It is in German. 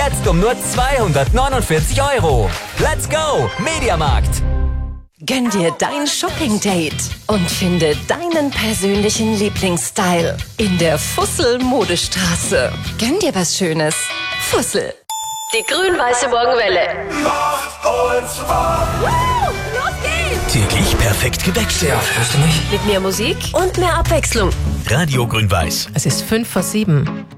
Jetzt um nur 249 €. Let's go, Mediamarkt! Gönn dir dein Shopping-Date und finde deinen persönlichen Lieblingsstyle in der Fussel-Modestraße. Gönn dir was Schönes. Fussel. Die grün-weiße Morgenwelle. Macht uns wach. Los geht's! Täglich perfekt geweckt. Ja, hörst du mich? Mit mehr Musik und mehr Abwechslung. Radio Grün-Weiß. Es ist 5 vor 7.